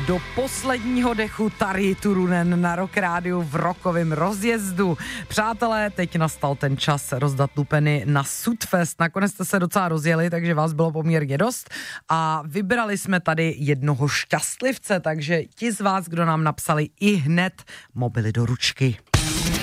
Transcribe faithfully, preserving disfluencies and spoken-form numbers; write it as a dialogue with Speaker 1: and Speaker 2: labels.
Speaker 1: do posledního dechu Tarji Turunen na Rock Rádiu v rokovém rozjezdu. Přátelé, teď nastal ten čas rozdat lupeny na Sudfest. Nakonec jste se docela rozjeli, takže vás bylo poměrně dost a vybrali jsme tady jednoho šťastlivce, takže ti z vás, kdo nám napsali i hned mobily do ručky.